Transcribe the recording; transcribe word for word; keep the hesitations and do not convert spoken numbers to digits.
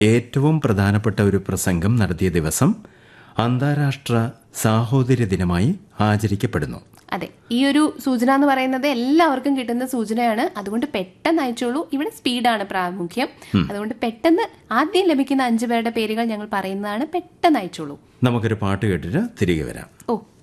ഏറ്റവും പ്രധാനപ്പെട്ട ഒരു പ്രസംഗം നടത്തിയ ദിവസം അന്താരാഷ്ട്ര സാഹോദര്യ ദിനമായി ആചരിക്കപ്പെടുന്നു. അതെ, ഈ ഒരു സൂചന എന്ന് പറയുന്നത് എല്ലാവർക്കും കിട്ടുന്ന സൂചനയാണ്. അതുകൊണ്ട് പെട്ടെന്ന് അയച്ചോളൂ. ഇവിടെ സ്പീഡാണ് പ്രാമുഖ്യം. അതുകൊണ്ട് പെട്ടെന്ന് ആദ്യം ലഭിക്കുന്ന അഞ്ചു പേരുടെ പേരുകൾ ഞങ്ങൾ പറയുന്നതാണ്. പെട്ടെന്ന് അയച്ചോളൂ. നമുക്കൊരു പാട്ട് കേട്ടിട്ട് തിരികെ വരാം. ഓ